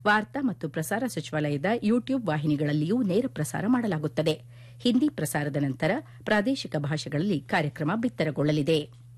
ವಾರ್ತಾ ಮತ್ತು ಪ್ರಸಾರ ಸಚಿವಾಲಯದ ಯೂಟ್ಯೂಬ್ ವಾಹಿನಿಗಳಲ್ಲಿಯೂ ನೇರ ಪ್ರಸಾರ ಮಾಡಲಾಗುತ್ತದೆ. ಹಿಂದಿ ಪ್ರಸಾರದ ನಂತರ ಪ್ರಾದೇಶಿಕ ಭಾಷೆಗಳಲ್ಲಿ ಕಾರ್ಯಕ್ರಮ ಬಿತ್ತರಗೊಳ್ಳಲಿದೆ.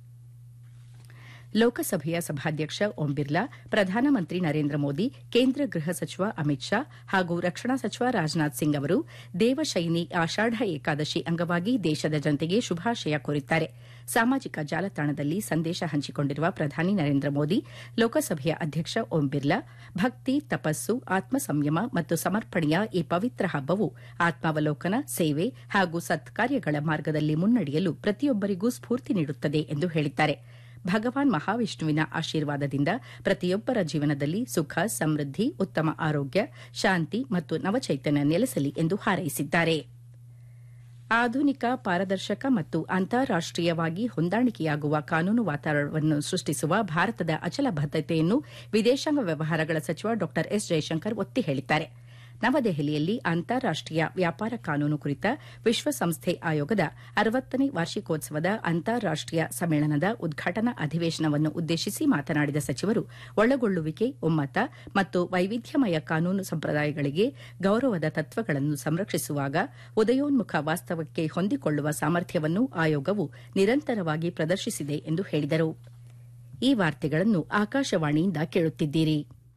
ಲೋಕಸಭೆಯ ಸಭಾಧ್ಯಕ್ಷ ಓಂ ಬಿರ್ಲಾ, ಪ್ರಧಾನಮಂತ್ರಿ ನರೇಂದ್ರ ಮೋದಿ, ಕೇಂದ್ರ ಗೃಹ ಸಚಿವ ಅಮಿತ್ ಶಾ ಹಾಗೂ ರಕ್ಷಣಾ ಸಚಿವ ರಾಜನಾಥ್ ಸಿಂಗ್ ಅವರು ದೇವಶಯನಿ ಆಷಾಢ ಏಕಾದಶಿ ಅಂಗವಾಗಿ ದೇಶದ ಜನತೆಗೆ ಶುಭಾಶಯ ಕೋರಿದ್ದಾರೆ. ಸಾಮಾಜಿಕ ಜಾಲತಾಣದಲ್ಲಿ ಸಂದೇಶ ಹಂಚಿಕೊಂಡಿರುವ ಪ್ರಧಾನಿ ನರೇಂದ್ರ ಮೋದಿ, ಲೋಕಸಭೆಯ ಅಧ್ಯಕ್ಷ ಓಂ ಬಿರ್ಲಾ, ಭಕ್ತಿ, ತಪಸ್ಸು, ಆತ್ಮ ಸಂಯಮ ಮತ್ತು ಸಮರ್ಪಣೆಯ ಈ ಪವಿತ್ರ ಹಬ್ಬವು ಆತ್ಮಾವಲೋಕನ, ಸೇವೆ ಹಾಗೂ ಸತ್ಕಾರ್ಯಗಳ ಮಾರ್ಗದಲ್ಲಿ ಮುನ್ನಡೆಯಲು ಪ್ರತಿಯೊಬ್ಬರಿಗೂ ಸ್ಫೂರ್ತಿ ನೀಡುತ್ತದೆ ಎಂದು ಹೇಳಿದ್ದಾರೆ. ಭಗವಾನ್ ಮಹಾವಿಷ್ಣುವಿನ ಆಶೀರ್ವಾದದಿಂದ ಪ್ರತಿಯೊಬ್ಬರ ಜೀವನದಲ್ಲಿ ಸುಖ, ಸಮೃದ್ಧಿ, ಉತ್ತಮ ಆರೋಗ್ಯ, ಶಾಂತಿ ಮತ್ತು ನವಚೈತನ್ಯ ನೆಲೆಸಲಿ ಎಂದು ಹಾರೈಸಿದ್ದಾರೆ. ಆಧುನಿಕ, ಪಾರದರ್ಶಕ ಮತ್ತು ಅಂತಾರಾಷ್ಟೀಯವಾಗಿ ಹೊಂದಾಣಿಕೆಯಾಗುವ ಕಾನೂನು ವಾತಾವರಣವನ್ನು ಸೃಷ್ಟಿಸುವ ಭಾರತದ ಅಚಲ ಬದ್ದತೆಯನ್ನು ವಿದೇಶಾಂಗ ವ್ಯವಹಾರಗಳ ಸಚಿವ ಡಾ ಎಸ್ ಜೈಶಂಕರ್ ಒತ್ತಿ ಹೇಳಿದ್ದಾರೆ. ನವದೆಹಲಿಯಲ್ಲಿ ಅಂತಾರಾಷ್ಟೀಯ ವ್ಯಾಪಾರ ಕಾನೂನು ಕುರಿತ ವಿಶ್ವಸಂಸ್ಥೆ ಆಯೋಗದ 60ನೇ ವಾರ್ಷಿಕೋತ್ಸವದ ಅಂತಾರಾಷ್ಟೀಯ ಸಮ್ಮೇಳನದ ಉದ್ಘಾಟನಾ ಅಧಿವೇಶನವನ್ನು ಉದ್ದೇಶಿಸಿ ಮಾತನಾಡಿದ ಸಚಿವರು, ಒಳಗೊಳ್ಳುವಿಕೆ, ಒಮ್ಮತ ಮತ್ತು ವೈವಿಧ್ಯಮಯ ಕಾನೂನು ಸಂಪ್ರದಾಯಗಳಿಗೆ ಗೌರವದ ತತ್ವಗಳನ್ನು ಸಂರಕ್ಷಿಸುವಾಗ ಉದಯೋನ್ಮುಖ ವಾಸ್ತವಕ್ಕೆ ಹೊಂದಿಕೊಳ್ಳುವ ಸಾಮರ್ಥ್ಯವನ್ನು ಆಯೋಗವು ನಿರಂತರವಾಗಿ ಪ್ರದರ್ಶಿಸಿದೆ ಎಂದು ಹೇಳಿದರು. ಈ ವಾರ್ತೆಗಳನ್ನು ಆಕಾಶವಾಣಿಯಿಂದ ಕೇಳುತ್ತಿದ್ದೀರಿ.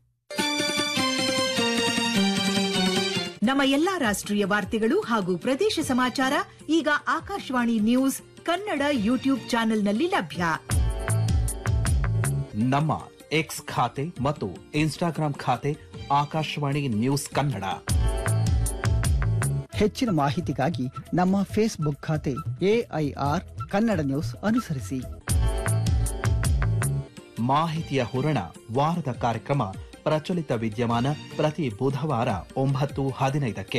ನಮ್ಮ ಎಲ್ಲಾ ರಾಷ್ಟ್ರೀಯ ವಾರ್ತೆಗಳು ಹಾಗೂ ಪ್ರದೇಶ ಸಮಾಚಾರ ಈಗ ಆಕಾಶವಾಣಿ ನ್ಯೂಸ್ ಕನ್ನಡ ಯೂಟ್ಯೂಬ್ ಚಾನೆಲ್ನಲ್ಲಿ ಲಭ್ಯ. ನಮ್ಮ ಎಕ್ಸ್ ಖಾತೆ ಮತ್ತು ಇನ್ಸ್ಟಾಗ್ರಾಂ ಖಾತೆ ಆಕಾಶವಾಣಿ ನ್ಯೂಸ್ ಕನ್ನಡ. ಹೆಚ್ಚಿನ ಮಾಹಿತಿಗಾಗಿ ನಮ್ಮ ಫೇಸ್ಬುಕ್ ಖಾತೆ AIR ಕನ್ನಡ ನ್ಯೂಸ್ ಅನುಸರಿಸಿ. ಮಾಹಿತಿಯ ಹೂರಣ, ವಾರದ ಕಾರ್ಯಕ್ರಮ ಪ್ರಚಲಿತ ವಿದ್ಯಮಾನ ಪ್ರತಿ ಬುಧವಾರ 9:15ಕ್ಕೆ.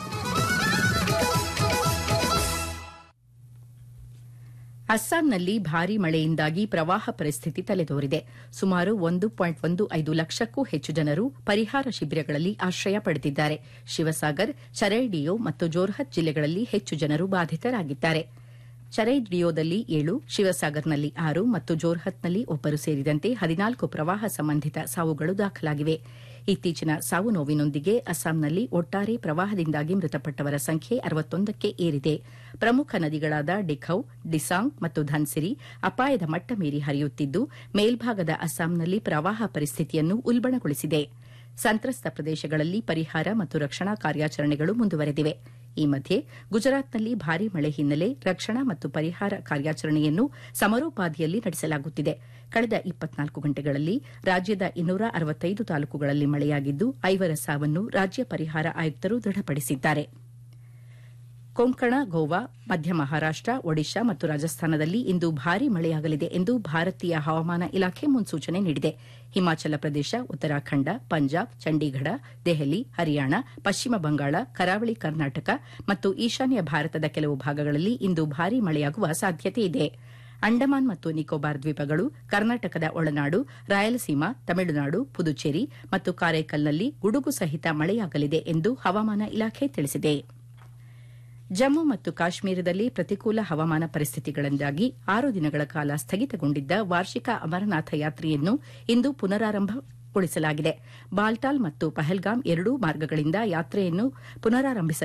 ಅಸ್ಸಾಂನಲ್ಲಿ ಭಾರೀ ಮಳೆಯಿಂದಾಗಿ ಪ್ರವಾಹ ಪರಿಸ್ಥಿತಿ ತಲೆದೋರಿದೆ. ಸುಮಾರು 1.15 ಲಕ್ಷಕ್ಕೂ ಹೆಚ್ಚು ಜನರು ಪರಿಹಾರ ಶಿಬಿರಗಳಲ್ಲಿ ಆಶ್ರಯ ಪಡೆದಿದ್ದಾರೆ. ಶಿವಸಾಗರ್, ಚರೈಡಿಯೋ ಮತ್ತು ಜೋರ್ಹತ್ ಜಿಲ್ಲೆಗಳಲ್ಲಿ ಹೆಚ್ಚು ಜನರು ಬಾಧಿತರಾಗಿದ್ದಾರೆ. ಚರೈಡಿಯೋದಲ್ಲಿ 7, ಶಿವಸಾಗರ್ನಲ್ಲಿ 6 ಮತ್ತು ಜೋರ್ಹತ್ನಲ್ಲಿ 1 ಸೇರಿದಂತೆ 14 ಪ್ರವಾಹ ಸಂಬಂಧಿತ ಸಾವುಗಳು ದಾಖಲಾಗಿವೆ. ಇತ್ತೀಚಿನ ಸಾವು ನೋವಿನೊಂದಿಗೆ ಅಸ್ಸಾಂನಲ್ಲಿ ಒಟ್ಟಾರೆ ಪ್ರವಾಹದಿಂದಾಗಿ ಮೃತಪಟ್ಟವರ ಸಂಖ್ಯೆ 61ಕ್ಕೆ ಏರಿದೆ. ಪ್ರಮುಖ ನದಿಗಳಾದ ಡಿಖೌ, ಡಿಸಾಂಗ್ ಮತ್ತು ಧನ್ಸಿರಿ ಅಪಾಯದ ಮಟ್ಟ ಮೀರಿ ಹರಿಯುತ್ತಿದ್ದು, ಮೇಲ್ಭಾಗದ ಅಸ್ಸಾಂನಲ್ಲಿ ಪ್ರವಾಹ ಪರಿಸ್ಥಿತಿಯನ್ನು ಉಲ್ಬಣಗೊಳಿಸಿದೆ. ಸಂತ್ರಸ್ತ ಪ್ರದೇಶಗಳಲ್ಲಿ ಪರಿಹಾರ ಮತ್ತು ರಕ್ಷಣಾ ಕಾರ್ಯಾಚರಣೆಗಳು ಮುಂದುವರೆದಿವೆ. ಈ ಮಧ್ಯೆ ಗುಜರಾತ್ನಲ್ಲಿ ಭಾರೀ ಮಳೆ ಹಿನ್ನೆಲೆ ರಕ್ಷಣಾ ಮತ್ತು ಪರಿಹಾರ ಕಾರ್ಯಾಚರಣೆಯನ್ನು ಸಮರೋಪಾದಿಯಲ್ಲಿ ನಡೆಸಲಾಗುತ್ತಿದೆ. ಕಳೆದ 24 ಗಂಟೆಗಳಲ್ಲಿ ರಾಜ್ಯದ 265 ತಾಲೂಕುಗಳಲ್ಲಿ ಮಳೆಯಾಗಿದ್ದು, 5 ಸಾವನ್ನು ರಾಜ್ಯ ಪರಿಹಾರ ಆಯುಕ್ತರು ದೃಢಪಡಿಸಿದ್ದಾರೆ. ಕೊಂಕಣ, ಗೋವಾ, ಮಧ್ಯ ಮಹಾರಾಷ್ಟ, ಒಡಿಶಾ ಮತ್ತು ರಾಜಸ್ಥಾನದಲ್ಲಿ ಇಂದು ಭಾರೀ ಮಳೆಯಾಗಲಿದೆ ಎಂದು ಭಾರತೀಯ ಹವಾಮಾನ ಇಲಾಖೆ ಮುನ್ಸೂಚನೆ ನೀಡಿದೆ. ಹಿಮಾಚಲ ಪ್ರದೇಶ, ಉತ್ತರಾಖಂಡ, ಪಂಜಾಬ್, ಚಂಡೀಗಢ, ದೆಹಲಿ, ಹರಿಯಾಣ, ಪಶ್ಚಿಮ ಬಂಗಾಳ, ಕರಾವಳಿ ಕರ್ನಾಟಕ ಮತ್ತು ಈಶಾನ್ಯ ಭಾರತದ ಕೆಲವು ಭಾಗಗಳಲ್ಲಿ ಇಂದು ಭಾರೀ ಮಳೆಯಾಗುವ ಸಾಧ್ಯತೆಯಿದೆ. ಅಂಡಮಾನ್ ಮತ್ತು ನಿಕೋಬಾರ್ ದ್ವೀಪಗಳು, ಕರ್ನಾಟಕದ ಒಳನಾಡು, ರಾಯಲಸೀಮಾ, ತಮಿಳುನಾಡು, ಪುದುಚೇರಿ ಮತ್ತು ಕಾರೈಕಲ್ನಲ್ಲಿ ಗುಡುಗು ಸಹಿತ ಮಳೆಯಾಗಲಿದೆ ಎಂದು ಹವಾಮಾನ ಇಲಾಖೆ ತಿಳಿಸಿದೆ. ಜಮ್ಮು ಮತ್ತು ಕಾಶ್ಮೀರದಲ್ಲಿ ಪ್ರತಿಕೂಲ ಹವಾಮಾನ ಪರಿಸ್ಥಿತಿಗಳಿಂದಾಗಿ 6 ದಿನಗಳ ಕಾಲ ಸ್ಥಗಿತಗೊಂಡಿದ್ದ ವಾರ್ಷಿಕ ಅಮರನಾಥ ಯಾತ್ರೆಯನ್ನು ಇಂದು ಪುನರಾರಂಭಗೊಳಿಸಲಾಗಿದೆ. ಬಾಲ್ಟಾಲ್ ಮತ್ತು ಪಹಲ್ಗಾಮ್ ಎರಡೂ ಮಾರ್ಗಗಳಿಂದ ಯಾತ್ರೆಯನ್ನು ಪುನರಾರಂಭಿಸಲಾಗಿದೆ.